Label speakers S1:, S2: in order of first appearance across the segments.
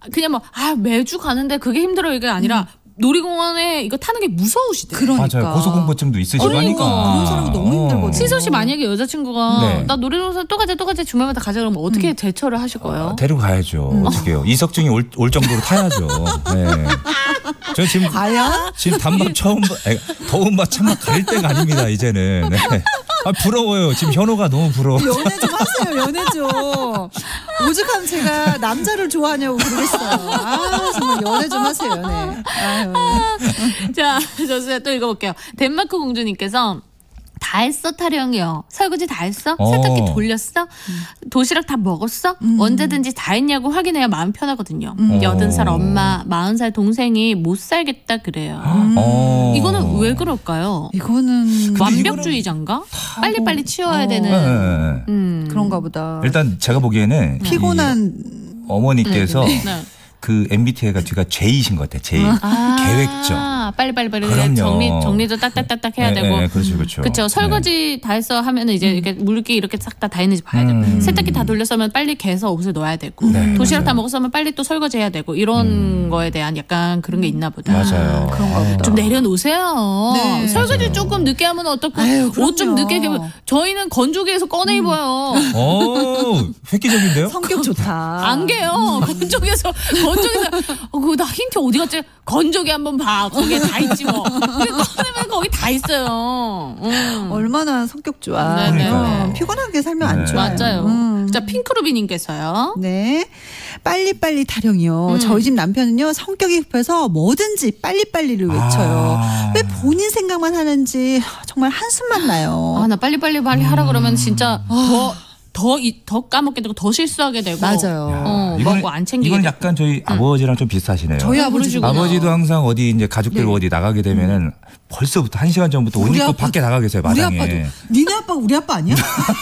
S1: 그냥 뭐 매주 가는데 그게 힘들어 이게 아니라 놀이공원에 이거 타는 게 무서우시대.
S2: 그러니까.
S3: 맞아요. 고소공포증도 있으시고 하니까.
S2: 그런 사람은 너무 힘들거든요.
S1: 시소 씨 만약에 여자친구가
S3: 네.
S1: 나 놀이동산 또 가자 주말마다 가자 그러면 어떻게 대처를 하실 거예요?
S3: 데려가야죠. 어떻게요? 이석증이 올 정도로 타야죠. 네. 저 지금
S2: 과연?
S3: 지금 단밥 처음 더운 밥 찬밥 가릴 때가 아닙니다. 이제는. 네. 부러워요. 지금 현호가 너무 부러워.
S2: 연애 좀 하세요. 연애 좀. 오죽하면 제가 남자를 좋아하냐고 그러겠어요. 정말 연애 좀 하세요. 연애. 아유.
S1: 자, 좋습니다. 또 읽어볼게요. 덴마크 공주님께서 다 했어 타령이요. 설거지 다 했어? 세탁기 돌렸어? 도시락 다 먹었어? 언제든지 다 했냐고 확인해야 마음 편하거든요. 80살 엄마, 40살 동생이 못 살겠다 그래요. 이거는 왜 그럴까요?
S2: 이거는
S1: 완벽주의자인가? 빨리빨리 치워야 되는.
S2: 그런가 보다.
S3: 일단 제가 보기에는
S2: 피곤한
S3: 어머니께서
S1: 네.
S3: 그 MBTI가 제가 J이신 것 같아요. J. 계획적.
S1: 빨리빨리
S3: 그럼요.
S1: 정리도 딱딱딱딱 해야 되고.
S3: 그렇죠, 그렇죠.
S1: 그렇죠. 설거지 다 했어 하면은 이제 이렇게 물기 이렇게 싹 다 했는지 봐야 되고. 세탁기 다 돌렸으면 빨리 개서 옷을 넣어야 되고.
S3: 네,
S1: 도시락
S3: 맞아요.
S1: 다 먹었으면 빨리 또 설거지해야 되고. 이런 거에 대한 약간 그런 게 있나 보다.
S3: 맞아요.
S2: 그런가 보다.
S1: 좀 내려놓으세요.
S2: 네.
S1: 설거지
S3: 맞아요.
S1: 조금 늦게 하면 어떻고.
S2: 아유,
S1: 옷 좀
S2: 그럼요.
S1: 늦게 입으면 저희는 건조기에서 꺼내 입어요.
S3: 획기적인데요?
S2: 성격 좋다.
S1: 안개요. 건조기에서 나 흰 티 어디 갔지? 건조기 한번 봐. 거기에 다 있지 뭐. 꺼내면 거기 다 있어요.
S2: 얼마나 성격 좋아.
S1: 네네.
S2: 피곤하게 살면 안
S3: 네.
S2: 좋아요.
S1: 맞아요. 자, 핑크루비님께서요.
S2: 네. 빨리빨리 타령이요. 저희 집 남편은요. 성격이 급해서 뭐든지 빨리빨리를 외쳐요. 왜 본인 생각만 하는지 정말 한숨만 나요.
S1: 나 빨리빨리 하라 그러면 진짜 더 까먹게 되고 더 실수하게 되고.
S2: 맞아요.
S1: 먹고 안 챙기게
S3: 이건
S1: 되고.
S3: 약간 저희 아버지랑 좀 비슷하시네요.
S2: 저희 아버지도
S3: 아버지도 항상 어디 이제 가족들 어디 나가게 되면은 벌써부터 1시간 전부터 옷
S2: 우리
S3: 입고
S2: 아빠-
S3: 밖에 나가 계세요.
S2: 우리
S3: 마당에.
S2: 아빠도. 니네 아빠가 우리 아빠 아니야?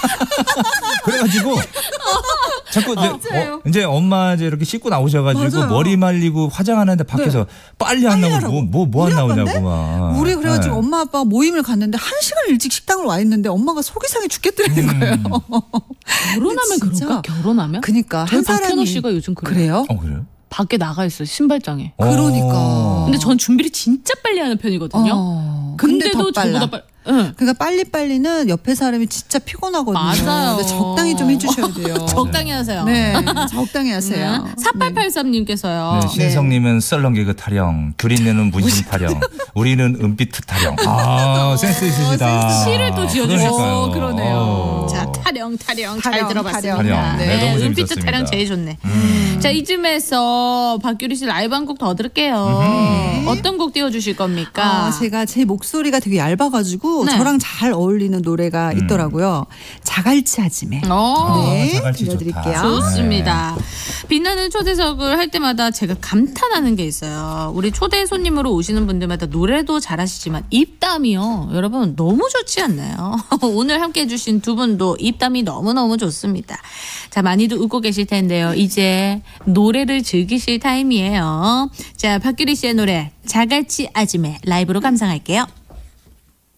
S3: 그래가지고 자꾸 이제 엄마 이제 이렇게 씻고 나오셔가지고
S2: 맞아요.
S3: 머리 말리고 화장하는데 밖에서 빨리 안 나오고
S2: 하라고.
S3: 뭐 안
S2: 우리 아빠인데?
S3: 나오냐고 막.
S2: 우리 그래가지고
S3: 네.
S2: 엄마 아빠가 모임을 갔는데 1시간 일찍 식당을 와 있는데 엄마가 속이 상해 죽겠더라는 거예요.
S1: 결혼하면
S2: 진짜.
S1: 그럴까? 결혼하면?
S2: 그니까
S1: 저희
S2: 한
S1: 박현호
S2: 사람이
S1: 씨가 요즘 그래요.
S2: 그래요?
S3: 그래요?
S1: 밖에 나가 있어요. 신발장에.
S2: 그러니까.
S1: 근데 전 준비를 진짜 빨리 하는 편이거든요.
S2: 근데
S1: 근데도
S2: 더 빨라.
S1: 저보다 빨리. 응.
S2: 그러니까 빨리빨리는 옆에 사람이 진짜 피곤하거든요.
S1: 맞아요.
S2: 근데 적당히 좀 해주셔야 돼요.
S1: 적당히 하세요.
S2: 네, 적당히 하세요.
S1: 4883님께서요.
S3: 네, 신성님은 썰렁개그 타령, 규린내는 문신 타령, 우리는 은비트 타령. 센스 있으시다.
S1: 시를 또 지어주셨어요.
S2: 그러네요.
S1: 자, 타령 잘
S2: 타령,
S1: 들어봤습니다.
S3: 타령. 네, 너무
S1: 은비트
S3: 재밌었습니다.
S1: 타령 제일 좋네. 자, 이쯤에서 박규리 씨 라이브 한 곡 더 들을게요. 어떤 곡 띄워주실 겁니까?
S2: 제가 제 목소리가 되게 얇아가지고
S1: 네.
S2: 저랑 잘 어울리는 노래가 있더라고요. 자갈치 아지매. 네,
S3: 자갈치
S2: 들려드릴게요.
S3: 좋다.
S1: 좋습니다. 빛나는 초대석을 할 때마다 제가 감탄하는 게 있어요. 우리 초대 손님으로 오시는 분들마다 노래도 잘하시지만 입담이요. 여러분 너무 좋지 않나요? 오늘 함께해 주신 두 분도 입담이 너무너무 좋습니다. 자, 많이도 웃고 계실 텐데요. 이제 노래를 즐기실 타임이에요. 자, 박규리 씨의 노래 자갈치 아지매 라이브로 감상할게요.